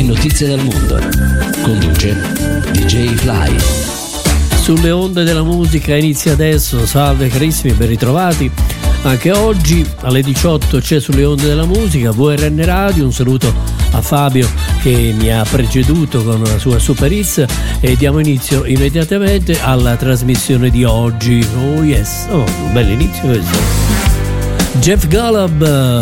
notizie dal mondo. Conduce DJ Fly. Sulle onde della musica inizia adesso. Salve carissimi, ben ritrovati. Anche oggi alle 18 c'è Sulle onde della musica, VRN Radio. Un saluto a Fabio che mi ha preceduto con la sua Super Hits e diamo inizio immediatamente alla trasmissione di oggi. Oh yes, un bel inizio questo. Jeff Golub,